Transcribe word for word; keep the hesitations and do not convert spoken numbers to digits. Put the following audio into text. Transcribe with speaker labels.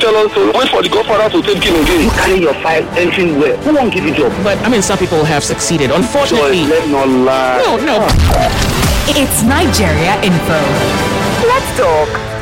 Speaker 1: tell us to wait for the godfather to take him again.
Speaker 2: You carry your file entering where? Who won't give you job?
Speaker 3: But I mean, some people have succeeded. Unfortunately,
Speaker 1: Joy, let's not lie.
Speaker 3: no, no.
Speaker 4: It's Nigeria Info. Let's talk.